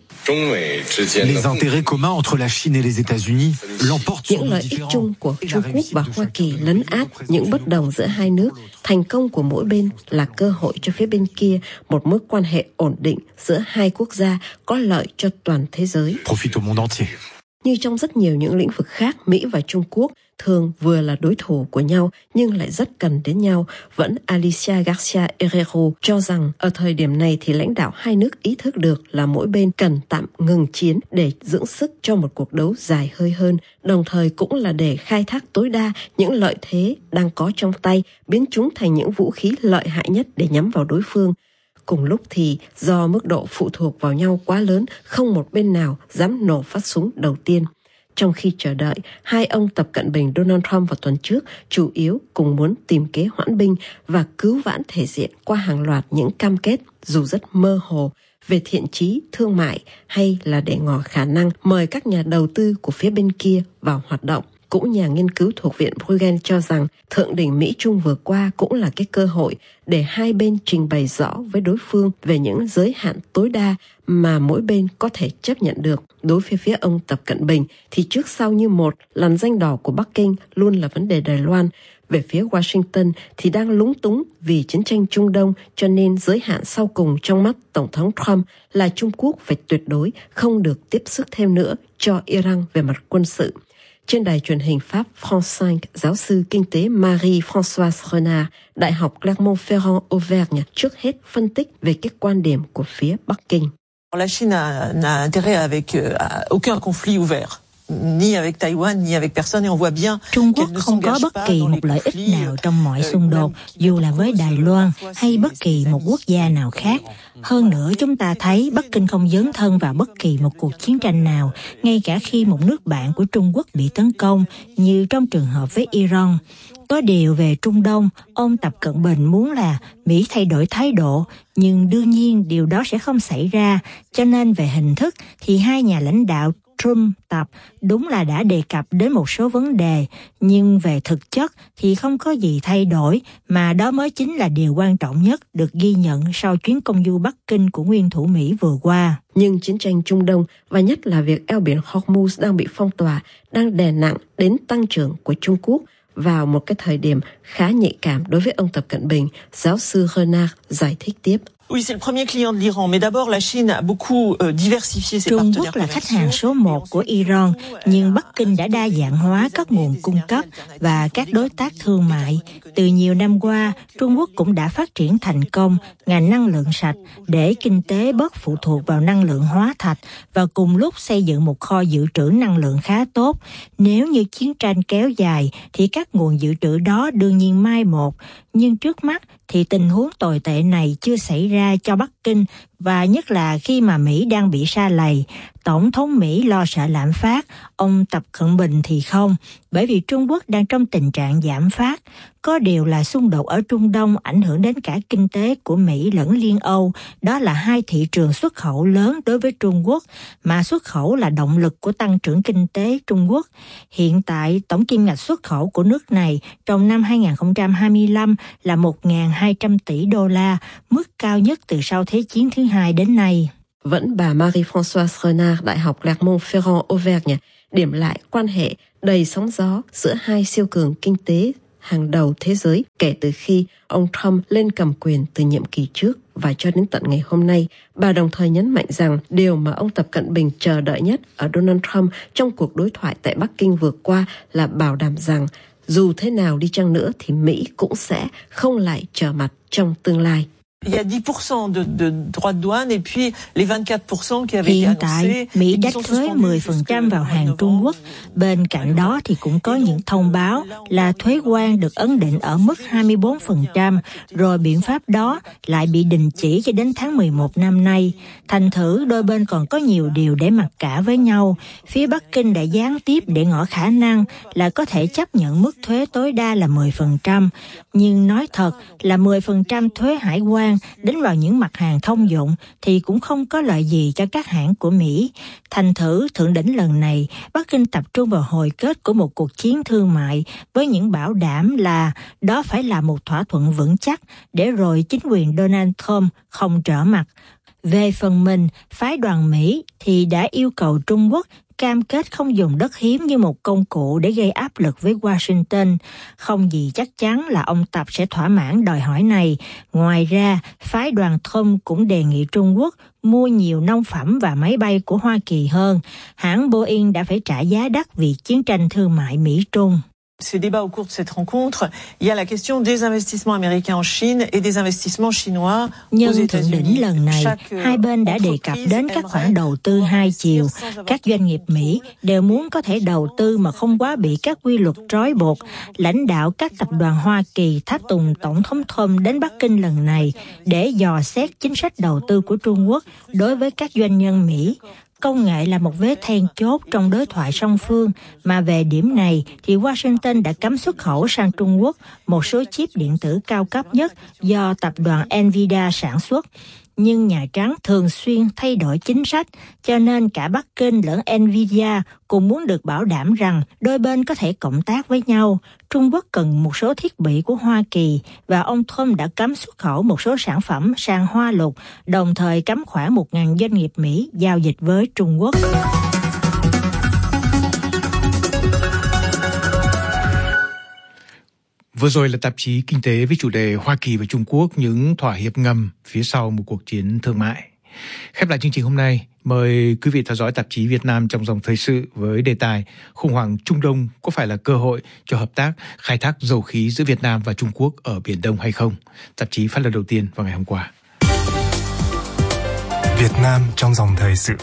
Speaker 8: Les intérêts communs entre la Chine et les États-Unis l'emportent sur
Speaker 4: những
Speaker 8: nos
Speaker 4: lợi ích
Speaker 8: différends
Speaker 4: chung của
Speaker 8: et la
Speaker 4: Trung Quốc
Speaker 8: réussite
Speaker 4: và
Speaker 8: de
Speaker 4: Hoa
Speaker 8: chacun
Speaker 4: Kỳ
Speaker 8: de
Speaker 4: lấn
Speaker 8: nos
Speaker 4: át
Speaker 8: pays
Speaker 4: những bất đồng giữa hai nước. Thành công của mỗi bên là cơ hội cho phía bên kia một mối quan hệ ổn định giữa hai quốc gia có lợi cho toàn thế giới.
Speaker 8: profite au monde entier.
Speaker 4: Như trong rất nhiều những lĩnh vực khác, Mỹ và Trung Quốc thường vừa là đối thủ của nhau nhưng lại rất cần đến nhau. Vẫn Alicia Garcia Herrero cho rằng ở thời điểm này thì lãnh đạo hai nước ý thức được là mỗi bên cần tạm ngừng chiến để dưỡng sức cho một cuộc đấu dài hơi hơn, đồng thời cũng là để khai thác tối đa những lợi thế đang có trong tay, biến chúng thành những vũ khí lợi hại nhất để nhắm vào đối phương. Cùng lúc thì do mức độ phụ thuộc vào nhau quá lớn, không một bên nào dám nổ phát súng đầu tiên. Trong khi chờ đợi, hai ông Tập Cận Bình, Donald Trump vào tuần trước chủ yếu cùng muốn tìm kế hoãn binh và cứu vãn thể diện qua hàng loạt những cam kết dù rất mơ hồ về thiện chí thương mại hay là để ngỏ khả năng mời các nhà đầu tư của phía bên kia vào hoạt động. Cũng nhà nghiên cứu thuộc Viện Bruegel cho rằng thượng đỉnh Mỹ-Trung vừa qua cũng là cái cơ hội để hai bên trình bày rõ với đối phương về những giới hạn tối đa mà mỗi bên có thể chấp nhận được. Đối với phía ông Tập Cận Bình thì trước sau như một, lằn ranh đỏ của Bắc Kinh luôn là vấn đề Đài Loan. Về phía Washington thì đang lúng túng vì chiến tranh Trung Đông, cho nên giới hạn sau cùng trong mắt Tổng thống Trump là Trung Quốc phải tuyệt đối không được tiếp sức thêm nữa cho Iran về mặt quân sự. Trên đài truyền hình Pháp France năm, giáo sư kinh tế Marie-Françoise Renard, Đại học Clermont-Ferrand Auvergne trước hết phân tích về cái quan điểm của phía Bắc Kinh.
Speaker 9: La Chine n'a intérêt avec aucun conflit ouvert. Ni avec Taïwan, ni avec personne, et on voit bien
Speaker 3: Trung Quốc không có bất kỳ một lợi ích nào trong mọi xung đột, dù là với Đài Loan hay bất kỳ một quốc gia nào khác. Hơn nữa, chúng ta thấy Bắc Kinh không dấn thân vào bất kỳ một cuộc chiến tranh nào, ngay cả khi một nước bạn của Trung Quốc bị tấn công, như trong trường hợp với Iran. Có điều về Trung Đông, ông Tập Cận Bình muốn là Mỹ thay đổi thái độ, nhưng đương nhiên điều đó sẽ không xảy ra, cho nên về hình thức thì hai nhà lãnh đạo Trump, Tập đúng là đã đề cập đến một số vấn đề, nhưng về thực chất thì không có gì thay đổi, mà đó mới chính là điều quan trọng nhất được ghi nhận sau chuyến công du Bắc Kinh của nguyên thủ Mỹ vừa qua.
Speaker 4: Nhưng chiến tranh Trung Đông và nhất là việc eo biển Hormuz đang bị phong tỏa, đang đè nặng đến tăng trưởng của Trung Quốc vào một cái thời điểm khá nhạy cảm đối với ông Tập Cận Bình, giáo sư Renard giải thích tiếp.
Speaker 9: Oui, c'est le premier client de l'Iran, mais d'abord la Chine a beaucoup diversifié ses
Speaker 3: Trung
Speaker 9: partenaires
Speaker 3: Quốc là khách hàng số một của Iran, nhưng Bắc Kinh đã đa dạng hóa các nguồn cung cấp và các đối tác thương mại. Từ nhiều năm qua, Trung Quốc cũng đã phát triển thành công ngành năng lượng sạch để kinh tế bớt phụ thuộc vào năng lượng hóa thạch và cùng lúc xây dựng một kho dự trữ năng lượng khá tốt. Nếu như chiến tranh kéo dài thì các nguồn dự trữ đó đương nhiên mai một, nhưng trước mắt thì tình huống tồi tệ này chưa xảy ra cho Bắc Kinh, và nhất là khi mà Mỹ đang bị sa lầy. Tổng thống Mỹ lo sợ lạm phát, ông Tập Cận Bình thì không, bởi vì Trung Quốc đang trong tình trạng giảm phát. Có điều là xung đột ở Trung Đông ảnh hưởng đến cả kinh tế của Mỹ lẫn Liên Âu, đó là hai thị trường xuất khẩu lớn đối với Trung Quốc, mà xuất khẩu là động lực của tăng trưởng kinh tế Trung Quốc. Hiện tại, tổng kim ngạch xuất khẩu của nước này trong năm hai không hai lăm là một nghìn hai trăm tỷ đô la, mức cao nhất từ sau Thế chiến thứ hai đến nay.
Speaker 4: Vẫn bà Marie-Françoise Renard, Đại học Clermont-Ferrand Auvergne, điểm lại quan hệ đầy sóng gió giữa hai siêu cường kinh tế hàng đầu thế giới kể từ khi ông Trump lên cầm quyền từ nhiệm kỳ trước và cho đến tận ngày hôm nay. Bà đồng thời nhấn mạnh rằng điều mà ông Tập Cận Bình chờ đợi nhất ở Donald Trump trong cuộc đối thoại tại Bắc Kinh vừa qua là bảo đảm rằng dù thế nào đi chăng nữa thì Mỹ cũng sẽ không lại trở mặt trong tương lai.
Speaker 9: Il y a dix pour cent de, de droits de douane et puis les vingt-quatre pour cent qui avaient été
Speaker 3: Hiện
Speaker 9: annoncés.
Speaker 3: tại, Mỹ đách thuế mười phần trăm vào hàng Trung Quốc. Bên cạnh đó thì cũng có những thông báo là thuế quan được ấn định ở mức hai mươi bốn phần trăm, rồi biện pháp đó lại bị đình chỉ cho đến tháng mười một năm nay. Thành thử đôi bên còn có nhiều điều để mặc cả với nhau. Phía Bắc Kinh đã gián tiếp để ngỏ khả năng là có thể chấp nhận mức thuế tối đa là mười phần trăm. Nhưng nói thật là mười phần trăm thuế hải quan đến vào những mặt hàng thông dụng thì cũng không có lợi gì cho các hãng của Mỹ. Thành thử thượng đỉnh lần này, Bắc Kinh tập trung vào hồi kết của một cuộc chiến thương mại với những bảo đảm là đó phải là một thỏa thuận vững chắc để rồi chính quyền Donald Trump không trở mặt. Về phần mình, phái đoàn Mỹ thì đã yêu cầu Trung Quốc cam kết không dùng đất hiếm như một công cụ để gây áp lực với Washington. Không gì chắc chắn là ông Tập sẽ thỏa mãn đòi hỏi này. Ngoài ra, phái đoàn Trump cũng đề nghị Trung Quốc mua nhiều nông phẩm và máy bay của Hoa Kỳ hơn. Hãng Boeing đã phải trả giá đắt vì chiến tranh thương mại Mỹ-Trung.
Speaker 9: Ces débats au cours de cette rencontre, il y a la question des investissements américains en Chine et des investissements chinois aux
Speaker 3: Nhân thượng
Speaker 9: États-Unis.
Speaker 3: đỉnh lần này, hai bên đã đề cập đến các khoản đầu tư hai chiều. Các doanh nghiệp Mỹ đều muốn có thể đầu tư mà không quá bị các quy luật trói buộc. Lãnh đạo các tập đoàn Hoa Kỳ tháp tùng Tổng thống Trump đến Bắc Kinh lần này để dò xét chính sách đầu tư của Trung Quốc đối với các doanh nhân Mỹ. Công nghệ là một vế then chốt trong đối thoại song phương, mà về điểm này thì Washington đã cấm xuất khẩu sang Trung Quốc một số chip điện tử cao cấp nhất do tập đoàn Nvidia sản xuất. Nhưng Nhà Trắng thường xuyên thay đổi chính sách, cho nên cả Bắc Kinh lẫn Nvidia cũng muốn được bảo đảm rằng đôi bên có thể cộng tác với nhau. Trung Quốc cần một số thiết bị của Hoa Kỳ và ông Trump đã cấm xuất khẩu một số sản phẩm sang Hoa Lục, đồng thời cấm khoảng một nghìn doanh nghiệp Mỹ giao dịch với Trung Quốc.
Speaker 2: Vừa rồi là tạp chí Kinh tế với chủ đề Hoa Kỳ và Trung Quốc, những thỏa hiệp ngầm phía sau một cuộc chiến thương mại. Khép lại chương trình hôm nay, mời quý vị theo dõi tạp chí Việt Nam trong dòng thời sự với đề tài khủng hoảng Trung Đông có phải là cơ hội cho hợp tác khai thác dầu khí giữa Việt Nam và Trung Quốc ở Biển Đông hay không? Tạp chí phát lần đầu tiên vào ngày hôm qua.
Speaker 5: Việt Nam trong dòng thời sự.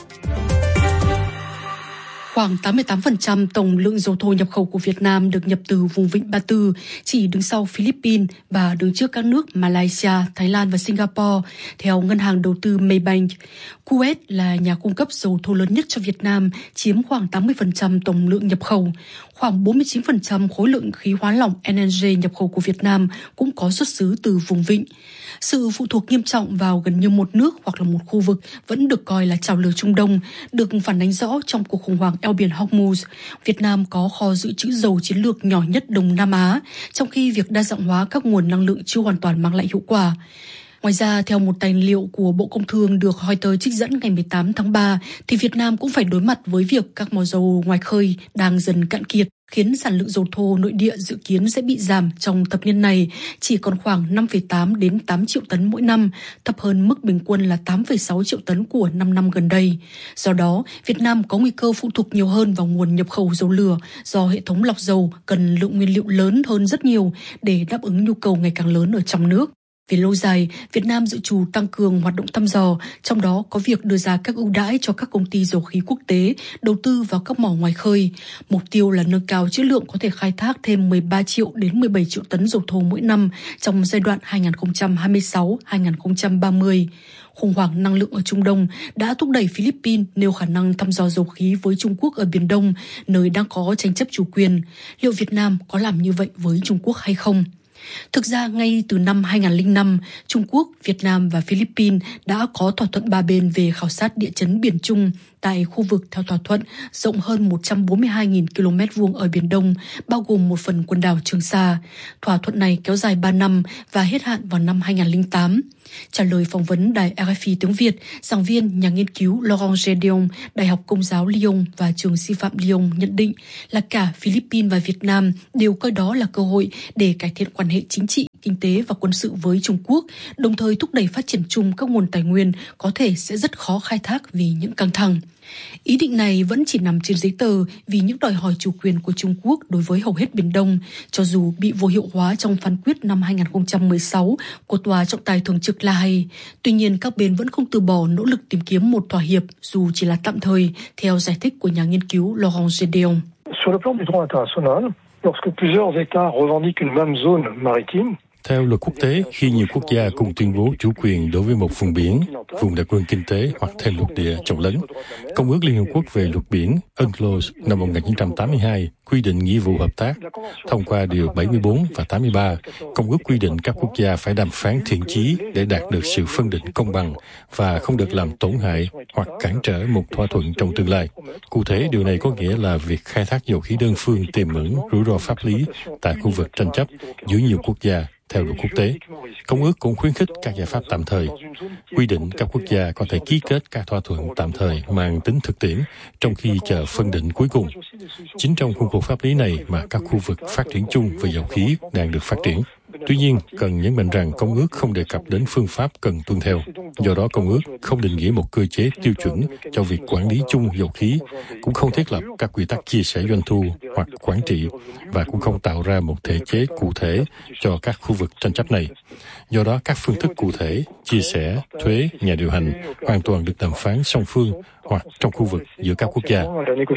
Speaker 7: Khoảng tám mươi tám phần trăm tổng lượng dầu thô nhập khẩu của Việt Nam được nhập từ vùng Vịnh Ba Tư, chỉ đứng sau Philippines và đứng trước các nước Malaysia, Thái Lan và Singapore, theo Ngân hàng Đầu tư Maybank. Kuwait là nhà cung cấp dầu thô lớn nhất cho Việt Nam, chiếm khoảng tám mươi phần trăm tổng lượng nhập khẩu. Khoảng bốn mươi chín phần trăm khối lượng khí hóa lỏng L N G nhập khẩu của Việt Nam cũng có xuất xứ từ vùng Vịnh. Sự phụ thuộc nghiêm trọng vào gần như một nước hoặc là một khu vực vẫn được coi là chảo lửa Trung Đông, được phản ánh rõ trong cuộc khủng hoảng eo biển Hormuz. Việt Nam có kho dự trữ dầu chiến lược nhỏ nhất Đông Nam Á, trong khi việc đa dạng hóa các nguồn năng lượng chưa hoàn toàn mang lại hiệu quả. Ngoài ra, theo một tài liệu của Bộ Công Thương được Reuters trích dẫn ngày mười tám tháng ba, thì Việt Nam cũng phải đối mặt với việc các mỏ dầu ngoài khơi đang dần cạn kiệt, khiến sản lượng dầu thô nội địa dự kiến sẽ bị giảm trong thập niên này, chỉ còn khoảng năm phẩy tám đến tám triệu tấn mỗi năm, thấp hơn mức bình quân là tám phẩy sáu triệu tấn của năm năm gần đây. Do đó, Việt Nam có nguy cơ phụ thuộc nhiều hơn vào nguồn nhập khẩu dầu lửa do hệ thống lọc dầu cần lượng nguyên liệu lớn hơn rất nhiều để đáp ứng nhu cầu ngày càng lớn ở trong nước. Về lâu dài, Việt Nam dự trù tăng cường hoạt động thăm dò, trong đó có việc đưa ra các ưu đãi cho các công ty dầu khí quốc tế đầu tư vào các mỏ ngoài khơi. Mục tiêu là nâng cao chất lượng có thể khai thác thêm mười ba triệu đến mười bảy triệu tấn dầu thô mỗi năm trong giai đoạn hai nghìn không trăm hai mươi sáu đến hai nghìn không trăm ba mươi. Khủng hoảng năng lượng ở Trung Đông đã thúc đẩy Philippines nêu khả năng thăm dò dầu khí với Trung Quốc ở Biển Đông, nơi đang có tranh chấp chủ quyền. Liệu Việt Nam có làm như vậy với Trung Quốc hay không? Thực ra, ngay từ năm hai nghìn không trăm lẻ năm, Trung Quốc, Việt Nam và Philippines đã có thỏa thuận ba bên về khảo sát địa chấn Biển Trung, tại khu vực theo thỏa thuận rộng hơn một trăm bốn mươi hai nghìn ki lô mét vuông ở Biển Đông, bao gồm một phần quần đảo Trường Sa. Thỏa thuận này kéo dài ba năm và hết hạn vào năm hai nghìn không trăm lẻ tám. Trả lời phỏng vấn đài rờ ép i tiếng Việt, giảng viên nhà nghiên cứu Laurent Gedeon, Đại học Công giáo Lyon và Trường Sư phạm Lyon nhận định là cả Philippines và Việt Nam đều coi đó là cơ hội để cải thiện quan hệ chính trị, kinh tế và quân sự với Trung Quốc, đồng thời thúc đẩy phát triển chung các nguồn tài nguyên có thể sẽ rất khó khai thác vì những căng thẳng. Ý định này vẫn chỉ nằm trên giấy tờ vì những đòi hỏi chủ quyền của Trung Quốc đối với hầu hết Biển Đông, cho dù bị vô hiệu hóa trong phán quyết năm hai nghìn không trăm mười sáu của Tòa trọng tài thường trực La Hay. Tuy nhiên, các bên vẫn không từ bỏ nỗ lực tìm kiếm một thỏa hiệp dù chỉ là tạm thời, theo giải thích của nhà nghiên cứu Laurent Gedeon.
Speaker 10: Sur le plan du droit international, lorsque plusieurs États revendiquent une même zone maritime,
Speaker 11: theo luật quốc tế, khi nhiều quốc gia cùng tuyên bố chủ quyền đối với một vùng biển, vùng đặc quyền kinh tế hoặc thêm lục địa trồng lấn, Công ước Liên Hợp Quốc về luật biển u en cờ lô ét năm một nghìn chín trăm tám mươi hai quy định nghĩa vụ hợp tác. Thông qua điều bảy mươi bốn và tám mươi ba, Công ước quy định các quốc gia phải đàm phán thiện chí để đạt được sự phân định công bằng và không được làm tổn hại hoặc cản trở một thỏa thuận trong tương lai. Cụ thể, điều này có nghĩa là việc khai thác dầu khí đơn phương tiềm ẩn rủi ro pháp lý tại khu vực tranh chấp giữa nhiều quốc gia. Theo luật quốc tế, Công ước cũng khuyến khích các giải pháp tạm thời, quy định các quốc gia có thể ký kết các thỏa thuận tạm thời mang tính thực tiễn trong khi chờ phân định cuối cùng. Chính trong khuôn khổ pháp lý này mà các khu vực phát triển chung về dầu khí đang được phát triển. Tuy nhiên, cần nhấn mạnh rằng Công ước không đề cập đến phương pháp cần tuân theo. Do đó, Công ước không định nghĩa một cơ chế tiêu chuẩn cho việc quản lý chung dầu khí, cũng không thiết lập các quy tắc chia sẻ doanh thu hoặc quản trị, và cũng không tạo ra một thể chế cụ thể cho các khu vực tranh chấp này. Do đó, các phương thức cụ thể, chia sẻ, thuế, nhà điều hành hoàn toàn được đàm phán song phương hoặc trong khu vực giữa các quốc gia.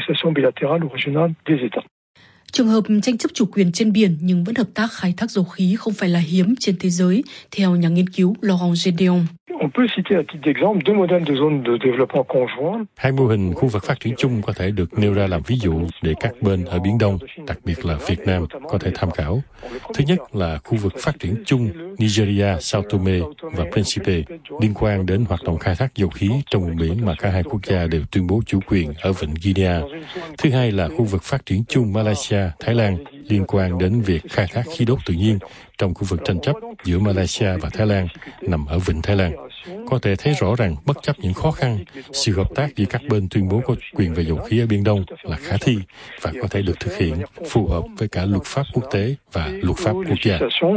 Speaker 7: Trường hợp tranh chấp chủ quyền trên biển nhưng vẫn hợp tác khai thác dầu khí không phải là hiếm trên thế giới, theo nhà nghiên cứu Laurent Gedeon.
Speaker 11: Hai mô hình khu vực phát triển chung có thể được nêu ra làm ví dụ để các bên ở Biển Đông, đặc biệt là Việt Nam, có thể tham khảo. Thứ nhất là khu vực phát triển chung Nigeria, Sao Tome và Principe liên quan đến hoạt động khai thác dầu khí trong vùng biển mà cả hai quốc gia đều tuyên bố chủ quyền ở vịnh Guinea. Thứ hai là khu vực phát triển chung Malaysia, Thái Lan liên quan đến việc khai thác khí đốt tự nhiên trong khu vực tranh chấp giữa Malaysia và Thái Lan nằm ở vịnh Thái Lan. Có thể thấy rõ rằng bất chấp những khó khăn, sự hợp tác giữa các bên tuyên bố có quyền về dầu khí ở Biển Đông là khả thi và có thể được thực hiện phù hợp với cả luật pháp quốc tế và luật pháp quốc gia.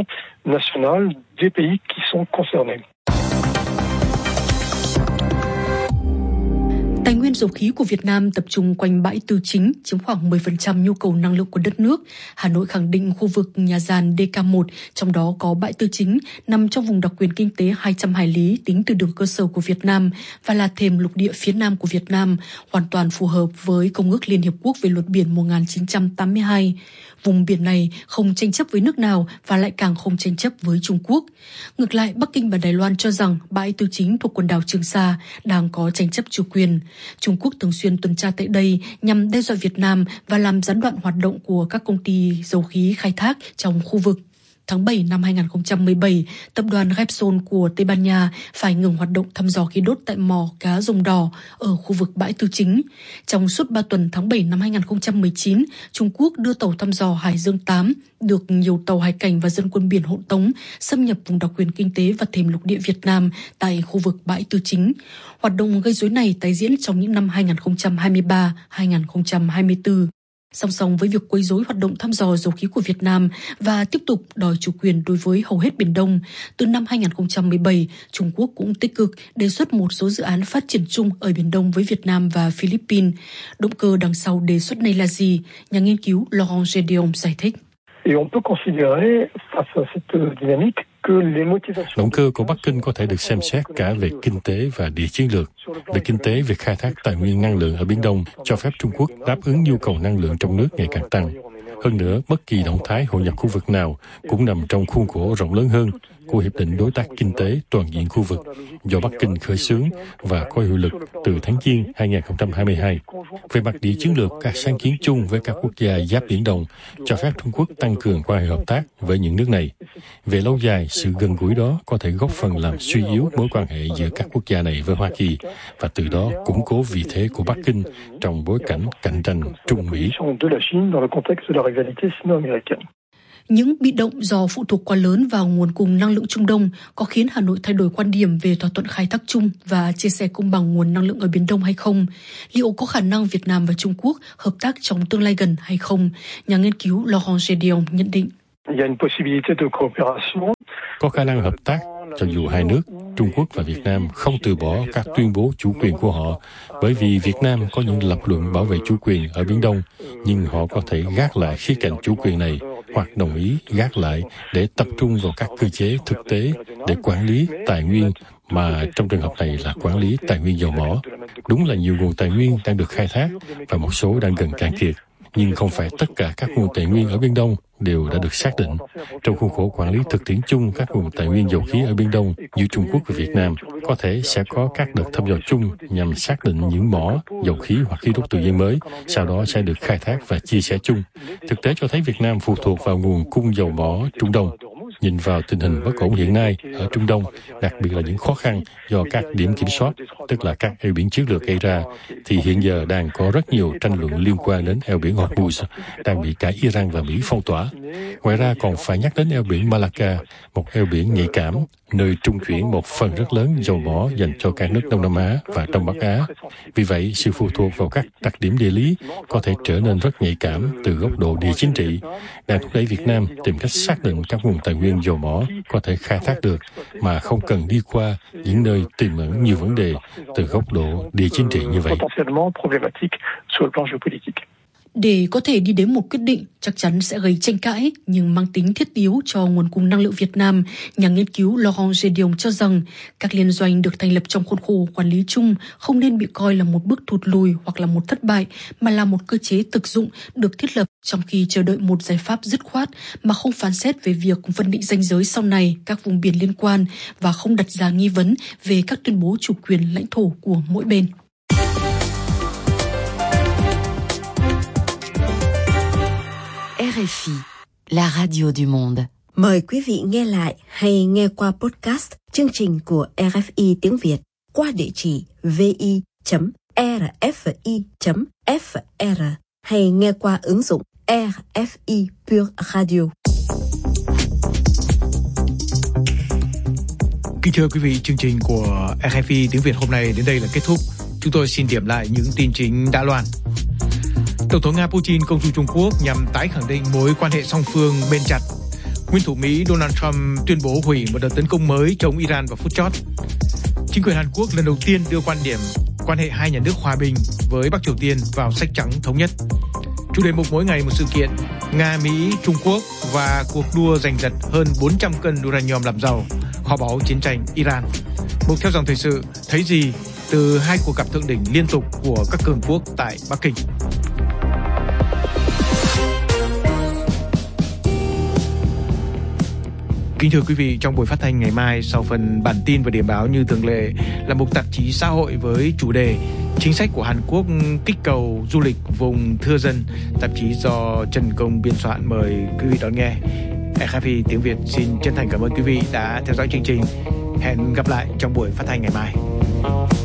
Speaker 7: Tài nguyên dầu khí của Việt Nam tập trung quanh bãi Tư Chính, chiếm khoảng mười phần trăm nhu cầu năng lượng của đất nước. Hà Nội khẳng định khu vực nhà giàn đê ca một, trong đó có bãi Tư Chính, nằm trong vùng đặc quyền kinh tế hai trăm hải lý tính từ đường cơ sở của Việt Nam và là thềm lục địa phía Nam của Việt Nam, hoàn toàn phù hợp với Công ước Liên Hiệp Quốc về luật biển một nghìn chín trăm tám mươi hai. Vùng biển này không tranh chấp với nước nào và lại càng không tranh chấp với Trung Quốc. Ngược lại, Bắc Kinh và Đài Loan cho rằng bãi Tư Chính thuộc quần đảo Trường Sa đang có tranh chấp chủ quyền. Trung Quốc thường xuyên tuần tra tại đây nhằm đe dọa Việt Nam và làm gián đoạn hoạt động của các công ty dầu khí khai thác trong khu vực. Tháng bảy năm hai nghìn không trăm mười bảy, tập đoàn Repsol của Tây Ban Nha phải ngừng hoạt động thăm dò khí đốt tại mỏ cá Rồng Đỏ ở khu vực bãi Tư Chính. Trong suốt ba tuần tháng bảy năm hai nghìn không trăm mười chín, Trung Quốc đưa tàu thăm dò Hải Dương tám, được nhiều tàu hải cảnh và dân quân biển hộ tống, xâm nhập vùng đặc quyền kinh tế và thềm lục địa Việt Nam tại khu vực bãi Tư Chính. Hoạt động gây rối này tái diễn trong những năm hai nghìn không trăm hai mươi ba đến hai nghìn không trăm hai mươi tư. Song song với việc quấy rối hoạt động thăm dò dầu khí của Việt Nam và tiếp tục đòi chủ quyền đối với hầu hết Biển Đông, từ năm hai nghìn không trăm mười bảy, Trung Quốc cũng tích cực đề xuất một số dự án phát triển chung ở Biển Đông với Việt Nam và Philippines. Động cơ đằng sau đề xuất này là gì? Nhà nghiên cứu Laurent Gedeon giải thích.
Speaker 11: Động cơ của Bắc Kinh có thể được xem xét cả về kinh tế và địa chiến lược. Về kinh tế, việc khai thác tài nguyên năng lượng ở Biển Đông cho phép Trung Quốc đáp ứng nhu cầu năng lượng trong nước ngày càng tăng. Hơn nữa, bất kỳ động thái hội nhập khu vực nào cũng nằm trong khuôn khổ rộng lớn hơn, của Hiệp định Đối tác Kinh tế Toàn diện khu vực do Bắc Kinh khởi xướng và có hiệu lực từ tháng Giêng hai không hai hai. Về mặt địa chiến lược, các sáng kiến chung với các quốc gia giáp Biển Đông cho phép Trung Quốc tăng cường quan hệ hợp tác với những nước này. Về lâu dài, sự gần gũi đó có thể góp phần làm suy yếu mối quan hệ giữa các quốc gia này với Hoa Kỳ và từ đó củng cố vị thế của Bắc Kinh trong bối cảnh cạnh tranh Trung Mỹ.
Speaker 7: Những bị động do phụ thuộc quá lớn vào nguồn cung năng lượng Trung Đông có khiến Hà Nội thay đổi quan điểm về thỏa thuận khai thác chung và chia sẻ công bằng nguồn năng lượng ở Biển Đông hay không? Liệu có khả năng Việt Nam và Trung Quốc hợp tác trong tương lai gần hay không? Nhà nghiên cứu Laurent Gédéon nhận định.
Speaker 11: Có khả năng hợp tác cho dù hai nước, Trung Quốc và Việt Nam không từ bỏ các tuyên bố chủ quyền của họ, bởi vì Việt Nam có những lập luận bảo vệ chủ quyền ở Biển Đông, nhưng họ có thể gác lại khía cạnh chủ quyền này hoặc đồng ý gác lại để tập trung vào các cơ chế thực tế để quản lý tài nguyên, mà trong trường hợp này là quản lý tài nguyên dầu mỏ. Đúng là nhiều nguồn tài nguyên đang được khai thác và một số đang gần cạn kiệt, nhưng không phải tất cả các nguồn tài nguyên ở Biển Đông đều đã được xác định. Trong khuôn khổ quản lý thực tiễn chung các nguồn tài nguyên dầu khí ở Biển Đông giữa Trung Quốc và Việt Nam, có thể sẽ có các đợt thăm dò chung nhằm xác định những mỏ dầu khí hoặc khí đốt tự nhiên mới, sau đó sẽ được khai thác và chia sẻ chung. Thực tế cho thấy Việt Nam phụ thuộc vào nguồn cung dầu mỏ Trung Đông. Nhìn vào tình hình bất ổn hiện nay ở Trung Đông, đặc biệt là những khó khăn do các điểm kiểm soát, tức là các eo biển chiến lược gây ra, thì hiện giờ đang có rất nhiều tranh luận liên quan đến eo biển Hormuz, đang bị cả Iran và Mỹ phong tỏa. Ngoài ra còn phải nhắc đến eo biển Malacca, một eo biển nhạy cảm, nơi trung chuyển một phần rất lớn dầu mỏ dành cho các nước Đông Nam Á và Đông Bắc Á. Vì vậy, sự phụ thuộc vào các đặc điểm địa lý có thể trở nên rất nhạy cảm từ góc độ địa chính trị, đang thúc đẩy Việt Nam tìm cách xác định các nguồn tài nguyên dầu mỏ có thể khai thác được mà không cần đi qua những nơi tiềm ẩn nhiều vấn đề từ góc độ địa chính trị như vậy.
Speaker 7: Để có thể đi đến một quyết định chắc chắn sẽ gây tranh cãi nhưng mang tính thiết yếu cho nguồn cung năng lượng Việt Nam, nhà nghiên cứu Laurent Gédéon cho rằng các liên doanh được thành lập trong khuôn khổ quản lý chung không nên bị coi là một bước thụt lùi hoặc là một thất bại, mà là một cơ chế thực dụng được thiết lập trong khi chờ đợi một giải pháp dứt khoát mà không phán xét về việc phân định ranh giới sau này các vùng biển liên quan và không đặt ra nghi vấn về các tuyên bố chủ quyền lãnh thổ của mỗi bên.
Speaker 12: R F I, la radio du monde.
Speaker 4: Mời quý vị nghe lại hay nghe qua podcast chương trình của R F I tiếng Việt qua địa chỉ vi chấm rfi chấm fr hay nghe qua ứng dụng R F I Pure Radio.
Speaker 2: Kính thưa quý vị, chương trình của R F I tiếng Việt hôm nay đến đây là kết thúc. Chúng tôi xin điểm lại những tin chính đã loan. Tổng thống Nga Putin công du Trung Quốc nhằm tái khẳng định mối quan hệ song phương bền chặt. Nguyên thủ Mỹ Donald Trump tuyên bố hủy một đợt tấn công mới chống Iran vào phút chót. Chính quyền Hàn Quốc lần đầu tiên đưa quan điểm quan hệ hai nhà nước hòa bình với Bắc Triều Tiên vào sách trắng thống nhất. Chủ đề mục mỗi ngày một sự kiện: Nga, Mỹ, Trung Quốc và cuộc đua giành giật hơn bốn trăm cân uranium làm giàu, kho báu chiến tranh Iran. Mục theo dòng thời sự: thấy gì từ hai cuộc gặp thượng đỉnh liên tục của các cường quốc tại Bắc Kinh. Kính thưa quý vị, trong buổi phát thanh ngày mai, sau phần bản tin và điểm báo như thường lệ là mục tạp chí xã hội với chủ đề chính sách của Hàn Quốc kích cầu du lịch vùng thưa dân. Tạp chí do Trần Công biên soạn, mời quý vị đón nghe. R F I tiếng Việt xin chân thành cảm ơn quý vị đã theo dõi chương trình. Hẹn gặp lại trong buổi phát thanh ngày mai.